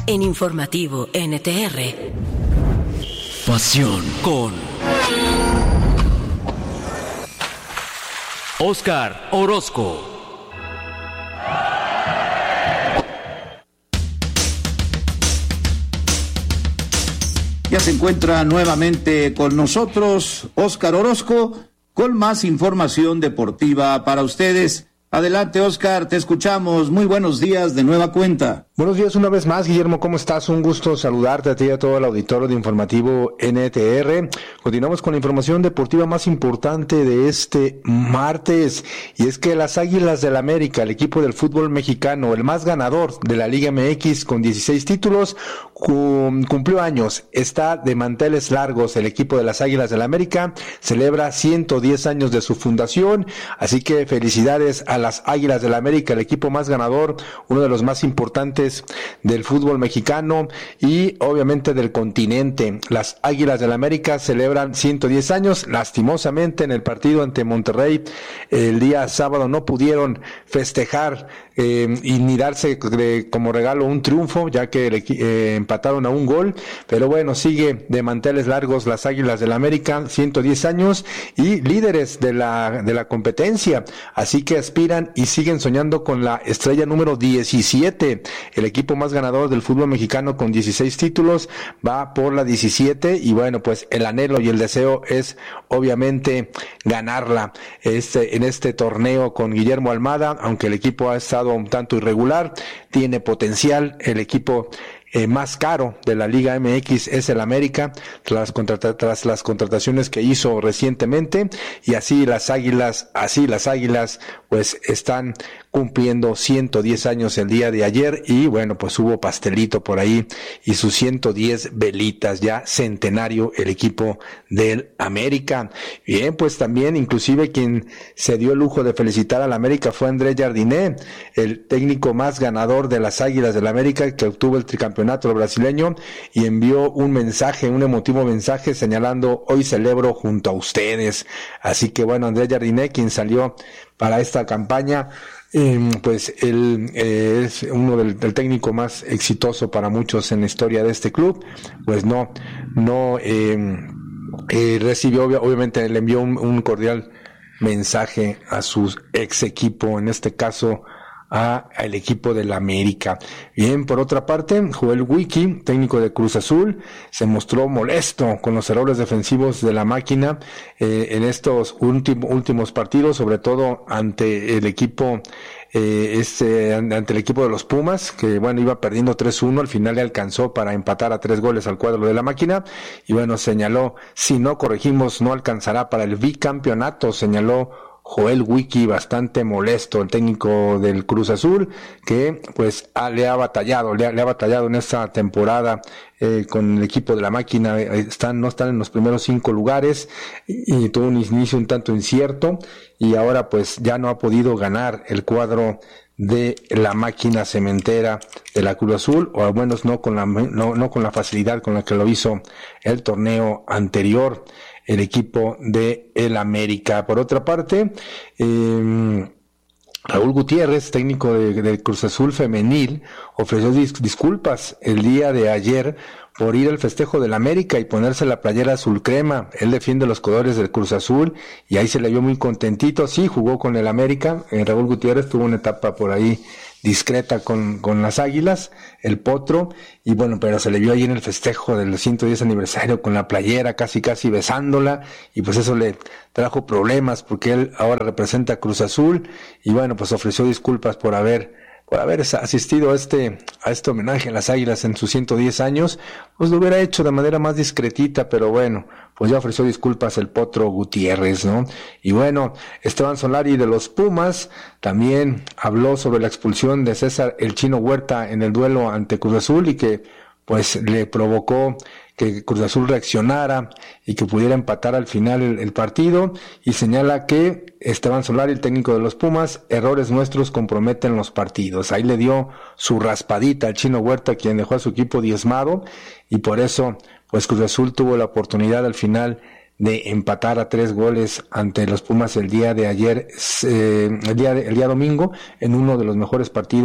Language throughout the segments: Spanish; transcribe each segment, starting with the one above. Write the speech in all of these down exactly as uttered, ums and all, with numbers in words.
en Informativo N T R. Pasión con Óscar Orozco. Ya se encuentra nuevamente con nosotros Óscar Orozco con más información deportiva para ustedes. Adelante, Óscar, te escuchamos. Muy buenos días de nueva cuenta. Buenos días una vez más, Guillermo, ¿cómo estás? Un gusto saludarte a ti y a todo el auditorio de Informativo N T R. Continuamos con la información deportiva más importante de este martes, y es que las Águilas del América, el equipo del fútbol mexicano, el más ganador de la Liga M X con dieciséis títulos, cumplió años. Está de manteles largos el equipo de las Águilas del América, celebra ciento diez años de su fundación, así que felicidades a las Águilas del América, el equipo más ganador, uno de los más importantes del fútbol mexicano y obviamente del continente. Las Águilas del América celebran ciento diez años. Lastimosamente, en el partido ante Monterrey el día sábado no pudieron festejar eh, y ni darse de, como regalo un triunfo, ya que eh, empataron a un gol, pero bueno, sigue de manteles largos las Águilas del América, ciento diez años y líderes de la de la competencia, así que aspiran y siguen soñando con la estrella número diecisiete. El equipo más ganador del fútbol mexicano con dieciséis títulos va por la diecisiete, y bueno, pues el anhelo y el deseo es obviamente ganarla este en este torneo con Guillermo Almada. Aunque el equipo ha estado un tanto irregular, tiene potencial. El equipo Eh, más caro de la Liga M X es el América, tras, contrata- tras las contrataciones que hizo recientemente, y así las Águilas, así las Águilas pues están cumpliendo ciento diez años el día de ayer, y bueno, pues hubo pastelito por ahí y sus ciento diez velitas, ya centenario el equipo del América. Bien, pues también inclusive quien se dio el lujo de felicitar al América fue Andrés Jardiné, el técnico más ganador de las Águilas del América, que obtuvo el tricampeonato brasileño, y envió un mensaje, un emotivo mensaje señalando: hoy celebro junto a ustedes. Así que bueno, Andrés Jardiné, quien salió para esta campaña, eh, pues él eh, es uno del, del técnico más exitoso para muchos en la historia de este club, pues no, no eh, eh, recibió, obviamente le envió un, un cordial mensaje a su ex equipo, en este caso a el equipo del América. Bien, por otra parte, Joel Wiki, técnico de Cruz Azul, se mostró molesto con los errores defensivos de la máquina eh, en estos últimos últimos partidos, sobre todo ante el equipo eh, este ante el equipo de los Pumas, que bueno, iba perdiendo tres uno, al final le alcanzó para empatar a tres goles al cuadro de la máquina, y bueno, señaló: si no corregimos no alcanzará para el bicampeonato, señaló Joel Wiki, bastante molesto, el técnico del Cruz Azul, que pues ha, le ha batallado, le ha, le ha batallado en esta temporada eh, con el equipo de la máquina. Están, no están en los primeros cinco lugares, y, y tuvo un inicio un tanto incierto, y ahora pues ya no ha podido ganar el cuadro de la máquina cementera de la Cruz Azul, o al menos no con la no, no con la facilidad con la que lo hizo el torneo anterior el equipo de el América. Por otra parte, eh, Raúl Gutiérrez, técnico de, de Cruz Azul femenil, ofreció dis- disculpas el día de ayer por ir al festejo del América y ponerse la playera azul crema. Él defiende los colores del Cruz Azul y ahí se le vio muy contentito. Sí, jugó con el América. Eh, Raúl Gutiérrez tuvo una etapa por ahí discreta con, con las Águilas, el Potro, y bueno, pero se le vio ahí en el festejo del ciento diez aniversario con la playera, casi casi besándola, y pues eso le trajo problemas porque él ahora representa a Cruz Azul, y bueno, pues ofreció disculpas por haber por haber asistido a este a este homenaje a las Águilas en sus ciento diez años. Pues lo hubiera hecho de manera más discretita, pero bueno, pues ya ofreció disculpas el Potro Gutiérrez, ¿no? Y bueno, Esteban Solari de los Pumas también habló sobre la expulsión de César el Chino Huerta en el duelo ante Cruz Azul, y que pues le provocó que Cruz Azul reaccionara y que pudiera empatar al final el, el partido, y señala que Esteban Solari, el técnico de los Pumas: errores nuestros comprometen los partidos. Ahí le dio su raspadita al Chino Huerta, quien dejó a su equipo diezmado, y por eso pues Cruz Azul tuvo la oportunidad al final de empatar a tres goles ante los Pumas el día de ayer, eh, el día de, el día domingo, en uno de los mejores partidos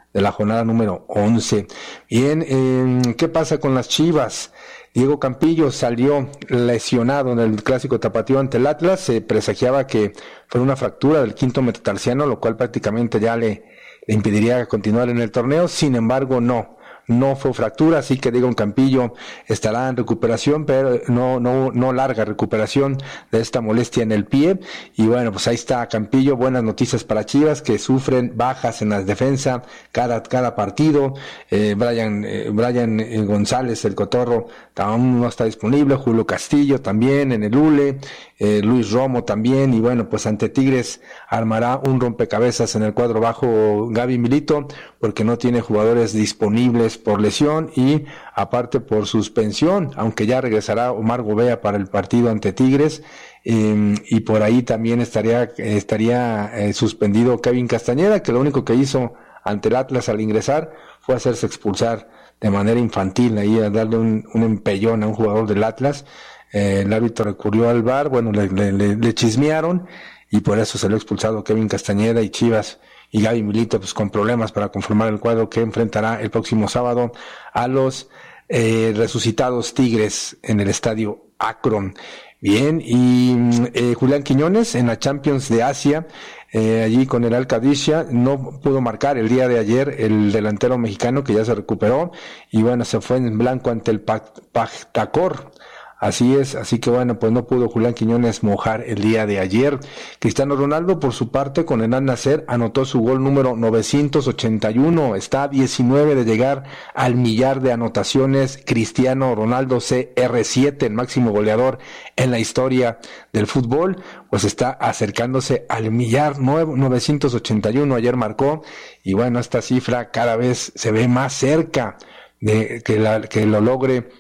de la jornada número once. Bien, eh, ¿qué pasa con las Chivas? Diego Campillo salió lesionado en el clásico tapatío ante el Atlas. Se presagiaba que fue una fractura del quinto metatarsiano, lo cual prácticamente ya le, le impediría continuar en el torneo. Sin embargo, no. No fue fractura, así que Diego Campillo estará en recuperación, pero no, no, no larga recuperación de esta molestia en el pie. Y bueno, pues ahí está Campillo. Buenas noticias para Chivas, que sufren bajas en la defensa cada, cada partido. Eh, Brian, eh, Brian eh, González, el Cotorro, aún no está disponible. Julio Castillo también en el U L E. Eh, Luis Romo también. Y bueno, pues ante Tigres armará un rompecabezas en el cuadro bajo Gaby Milito, porque no tiene jugadores disponibles por lesión y aparte por suspensión, aunque ya regresará Omar Gobea para el partido ante Tigres, eh, y por ahí también estaría estaría eh, suspendido Kevin Castañeda, que lo único que hizo ante el Atlas al ingresar fue hacerse expulsar de manera infantil, ahí a darle un, un empellón a un jugador del Atlas. Eh, el árbitro recurrió al V A R, bueno, le, le, le, le chismearon y por eso se lo ha expulsado Kevin Castañeda. Y Chivas y Gaby Milito pues con problemas para conformar el cuadro que enfrentará el próximo sábado a los eh, resucitados Tigres en el estadio Akron. Bien, y eh, Julián Quiñones en la Champions de Asia, eh, allí con el Al-Qadisiyah, no pudo marcar el día de ayer el delantero mexicano, que ya se recuperó, y bueno, se fue en blanco ante el Pakhtakor. Así es, así que bueno, pues no pudo Julián Quiñones mojar el día de ayer. Cristiano Ronaldo, por su parte, con el Al-Nassr, anotó su gol número novecientos ochenta y uno. Está a diecinueve de llegar al millar de anotaciones. Cristiano Ronaldo C R siete, el máximo goleador en la historia del fútbol, pues está acercándose al millar novecientos ochenta y uno. Ayer marcó, y bueno, esta cifra cada vez se ve más cerca de que, la, que lo logre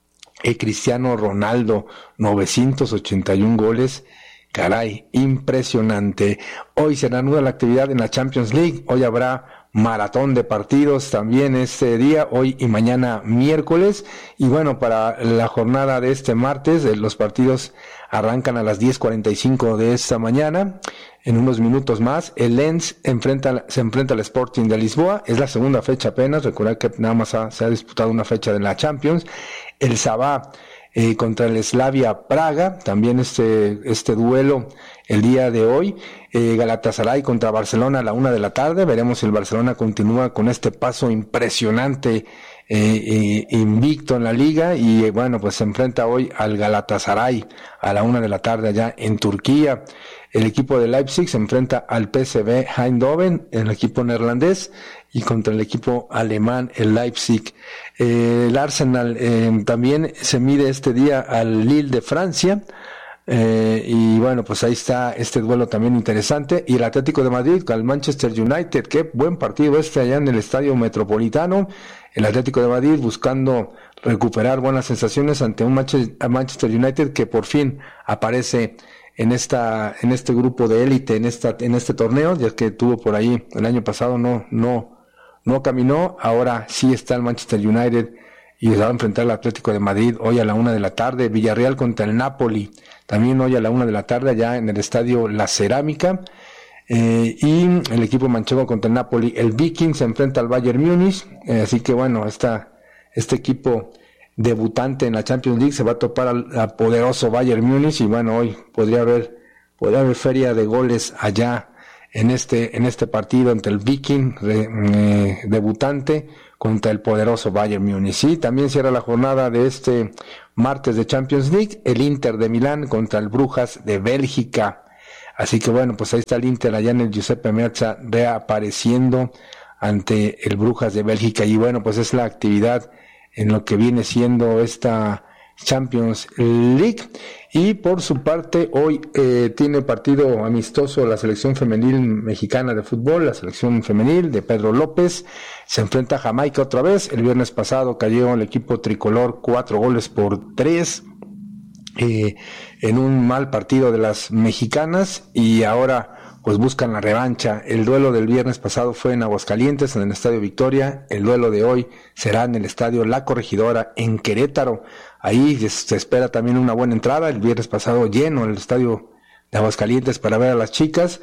el Cristiano Ronaldo. Novecientos ochenta y uno goles, caray, impresionante. Hoy se reanuda la actividad en la Champions League. Hoy habrá maratón de partidos también este día, hoy y mañana miércoles. Y bueno, para la jornada de este martes, los partidos arrancan a las diez cuarenta y cinco de esta mañana. En unos minutos más, el Lens enfrenta, se enfrenta al Sporting de Lisboa. Es la segunda fecha apenas. Recordad que nada más ha, se ha disputado una fecha de la Champions. El Sabah eh, contra el Slavia Praga. También este, este duelo el día de hoy. Eh, Galatasaray contra Barcelona a la una de la tarde. Veremos si el Barcelona continúa con este paso impresionante, eh, eh, invicto en la liga. Y eh, bueno, pues se enfrenta hoy al Galatasaray a la una de la tarde allá en Turquía. El equipo de Leipzig se enfrenta al P S V Eindhoven, el equipo neerlandés, y contra el equipo alemán, el Leipzig. Eh, el Arsenal eh, también se mide este día al Lille de Francia. Eh, y bueno, pues ahí está este duelo también interesante. Y el Atlético de Madrid con el Manchester United. Qué buen partido este allá en el Estadio Metropolitano. El Atlético de Madrid buscando recuperar buenas sensaciones ante un Manchester United que por fin aparece en esta, en este grupo de élite, en esta, en este torneo, ya que tuvo por ahí el año pasado, no, no, no caminó. Ahora sí está el Manchester United y se va a enfrentar al Atlético de Madrid hoy a la una de la tarde. Villarreal contra el Napoli, también hoy a la una de la tarde, allá en el estadio La Cerámica. Eh, y el equipo manchego contra el Napoli, el Viking se enfrenta al Bayern Múnich. Eh, así que bueno, esta, este equipo debutante en la Champions League se va a topar al, al poderoso Bayern Múnich. Y bueno, hoy podría haber, podría haber feria de goles allá en este, en este partido entre el Viking de, eh, debutante contra el poderoso Bayern Múnich. Y también cierra la jornada de este martes de Champions League, el Inter de Milán contra el Brujas de Bélgica. Así que bueno, pues ahí está el Inter allá en el Giuseppe Meazza reapareciendo ante el Brujas de Bélgica. Y bueno, pues es la actividad en lo que viene siendo esta Champions League. Y por su parte, hoy eh, tiene partido amistoso la selección femenil mexicana de fútbol, la selección femenil de Pedro López. Se enfrenta a Jamaica otra vez. El viernes pasado cayó el equipo tricolor cuatro goles por tres eh, en un mal partido de las mexicanas, y ahora pues buscan la revancha. El duelo del viernes pasado fue en Aguascalientes, en el Estadio Victoria. El duelo de hoy será en el Estadio La Corregidora, en Querétaro. Ahí se espera también una buena entrada. El viernes pasado lleno el Estadio de Aguascalientes para ver a las chicas.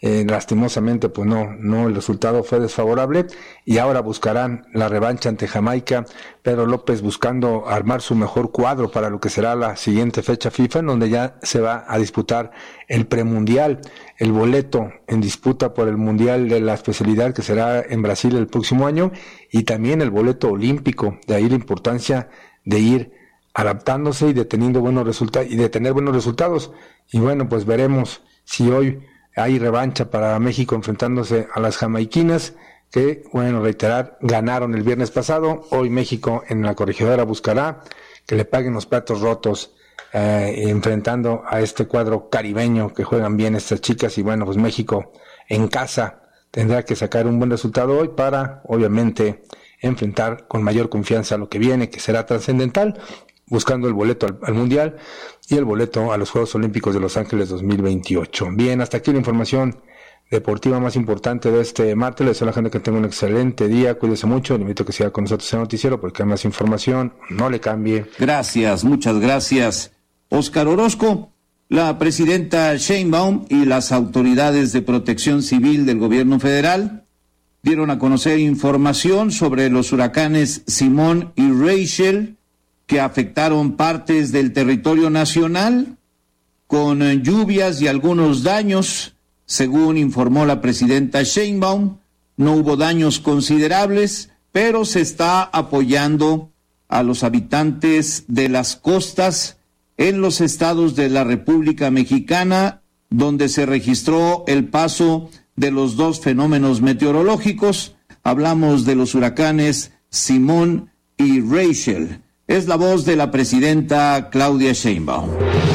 Eh, lastimosamente, pues no, no, el resultado fue desfavorable y ahora buscarán la revancha ante Jamaica. Pedro López buscando armar su mejor cuadro para lo que será la siguiente fecha FIFA, en donde ya se va a disputar el premundial, el boleto en disputa por el mundial de la especialidad que será en Brasil el próximo año, y también el boleto olímpico. De ahí la importancia de ir adaptándose y de teniendo buenos resultados y de tener buenos resultados. Y bueno, pues veremos si hoy hay revancha para México enfrentándose a las jamaiquinas, que, bueno, reiterar, ganaron el viernes pasado. Hoy México en la corregidora buscará que le paguen los platos rotos, eh, enfrentando a este cuadro caribeño que juegan bien estas chicas. Y bueno, pues México en casa tendrá que sacar un buen resultado hoy para, obviamente, enfrentar con mayor confianza lo que viene, que será trascendental, buscando el boleto al, al Mundial y el boleto a los Juegos Olímpicos de Los Ángeles dos mil veintiocho. Bien, hasta aquí la información deportiva más importante de este martes. Les deseo a la gente que tenga un excelente día, cuídese mucho, le invito a que siga con nosotros en el noticiero porque hay más información, no le cambie. Gracias, muchas gracias, Óscar Orozco. La presidenta Sheinbaum y las autoridades de protección civil del gobierno federal dieron a conocer información sobre los huracanes Simón y Rachel, que afectaron partes del territorio nacional con lluvias y algunos daños. Según informó la presidenta Sheinbaum, no hubo daños considerables, pero se está apoyando a los habitantes de las costas en los estados de la República Mexicana, donde se registró el paso de los dos fenómenos meteorológicos. Hablamos de los huracanes Simón y Rachel. Es la voz de la presidenta Claudia Sheinbaum.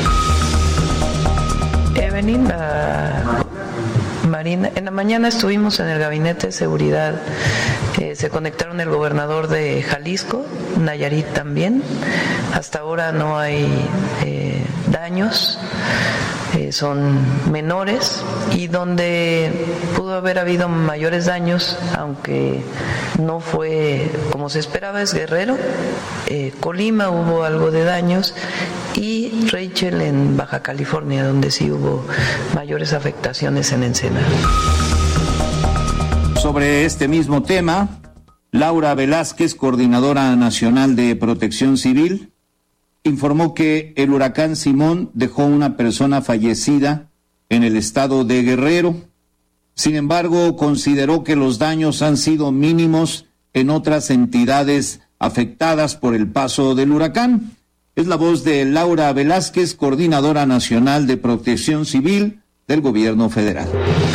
Evelyn, uh, Marina, en la mañana estuvimos en el gabinete de seguridad, eh, se conectaron el gobernador de Jalisco, Nayarit también. Hasta ahora no hay eh, daños, eh, son menores, y donde pudo haber habido mayores daños, aunque no fue como se esperaba, es Guerrero. eh, Colima hubo algo de daños, y Rachel en Baja California, donde sí hubo mayores afectaciones en Ensenada. Sobre este mismo tema, Laura Velázquez, coordinadora nacional de Protección Civil, informó que el huracán Simón dejó una persona fallecida en el estado de Guerrero. Sin embargo, consideró que los daños han sido mínimos en otras entidades afectadas por el paso del huracán. Es la voz de Laura Velázquez, coordinadora nacional de Protección Civil del Gobierno Federal.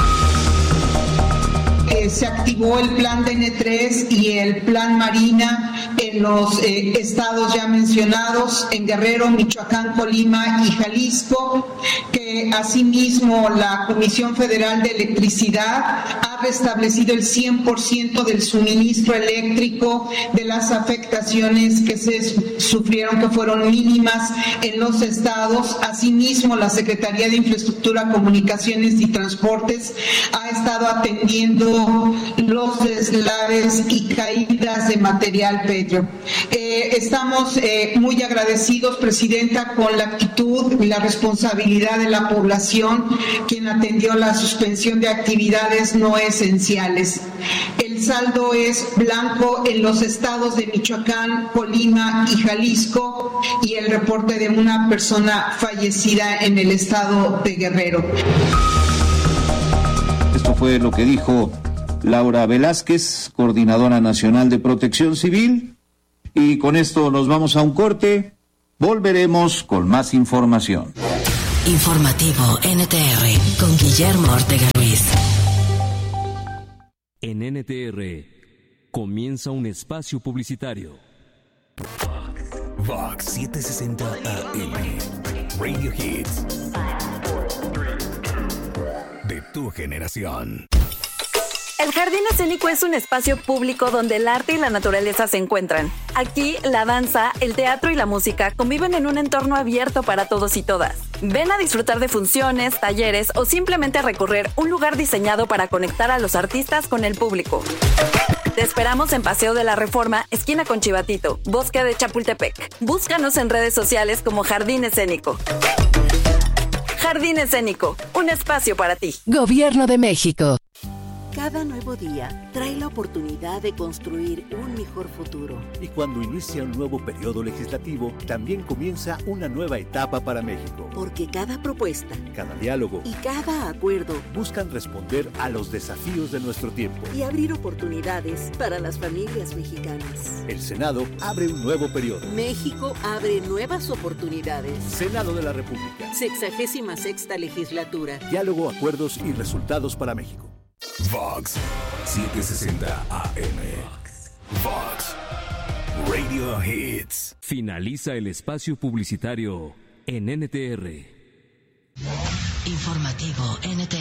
Eh, se activó el plan D N tres y el plan Marina en los eh, estados ya mencionados, en Guerrero, Michoacán, Colima y Jalisco, que asimismo la Comisión Federal de Electricidad ha restablecido el cien por ciento del suministro eléctrico de las afectaciones que se sufrieron, que fueron mínimas en los estados. Asimismo, la Secretaría de Infraestructura, Comunicaciones y Transportes ha estado atendiendo los deslaves y caídas de material pétreo. Eh, estamos eh, muy agradecidos, Presidenta, con la actitud y la responsabilidad de la población, quien atendió la suspensión de actividades no esenciales. El saldo es blanco en los estados de Michoacán, Colima y Jalisco, y el reporte de una persona fallecida en el estado de Guerrero. Esto fue lo que dijo Laura Velázquez, coordinadora nacional de Protección Civil. Y con esto nos vamos a un corte. Volveremos con más información. Informativo N T R con Guillermo Ortega Ruiz. En N T R comienza un espacio publicitario. Vox setecientos sesenta A M Radio Hits de tu generación. El Jardín Escénico es un espacio público donde el arte y la naturaleza se encuentran. Aquí, la danza, el teatro y la música conviven en un entorno abierto para todos y todas. Ven a disfrutar de funciones, talleres o simplemente a recorrer un lugar diseñado para conectar a los artistas con el público. Te esperamos en Paseo de la Reforma, esquina con Chivatito, Bosque de Chapultepec. Búscanos en redes sociales como Jardín Escénico. Jardín Escénico, un espacio para ti. Gobierno de México. Cada nuevo día trae la oportunidad de construir un mejor futuro. Y cuando inicia un nuevo periodo legislativo, también comienza una nueva etapa para México. Porque cada propuesta, cada diálogo y cada acuerdo buscan responder a los desafíos de nuestro tiempo y abrir oportunidades para las familias mexicanas. El Senado abre un nuevo periodo. México abre nuevas oportunidades. Senado de la República. Sexagésima sexta legislatura. Diálogo, acuerdos y resultados para México. Vox setecientos sesenta A M. Vox Radio Hits. Finaliza el espacio publicitario en N T R. Informativo N T